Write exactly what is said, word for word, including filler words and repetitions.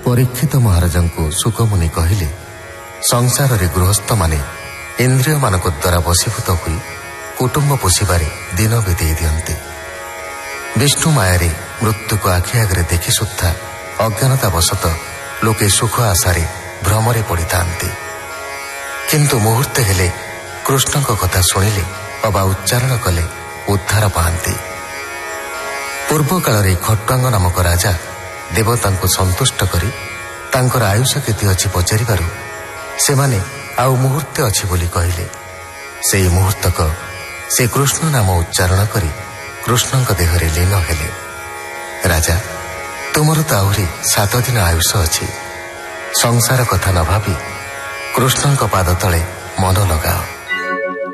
ପରୀକ୍ଷିତ ମହାରାଜଙ୍କୁ ସୁକମୁନି କହିଲେ, ସଂସାରରେ ଗୃହସ୍ଥମାନେ ଇନ୍ଦ୍ରିୟମାନଙ୍କ ଦ୍ୱାରା ବଶୀଭୂତ ହୋଇ କୁଟୁମ୍ବ ପୋଷିବାରେ ଦିନ ବିତେଇ ଦିଅନ୍ତି। ବିଷ୍ଣୁ ମାୟାରେ ମୃତ୍ୟୁକୁ ଆଖି ଆଗରେ ଦେଖି ସୁଦ୍ଧା ଅଜ୍ଞାନତାବଶତଃ ଲୋକେ ସୁଖ ଆଶାରେ ଭ୍ରମରେ ପଡ଼ିଥାନ୍ତି। କିନ୍ତୁ ମୁହୂର୍ତ୍ତେ ହେଲେ କୃଷ୍ଣଙ୍କ କଥା ଶୁଣିଲେ ଅବା ଉଚ୍ଚାରଣ କଲେ ଉଦ୍ଧାର ପାଆନ୍ତି। ପୂର୍ବ କାଳରେ ଖଟ୍ୱାଙ୍ଗ ନାମକ ରାଜା ଦେବତାଙ୍କୁ ସନ୍ତୁଷ୍ଟ କରି ତାଙ୍କର ଆୟୁଷ କେତେ ଅଛି ପଚାରିବାରୁ ସେମାନେ ଆଉ ମୁହୂର୍ତ୍ତେ ଅଛି ବୋଲି କହିଲେ। ସେହି ମୁହୂର୍ତ୍ତକ ସେ କୃଷ୍ଣ ନାମ ଉଚ୍ଚାରଣ କରି କୃଷ୍ଣଙ୍କ ଦେହରେ ଲୀନ ହେଲେ। ରାଜା, ତୁମର ତ ଆହୁରି ସାତ ଦିନ ଆୟୁଷ ଅଛି। ସଂସାର କଥା ନ ଭାବି କୃଷ୍ଣଙ୍କ ପାଦ ତଳେ ମନ ଲଗାଅ।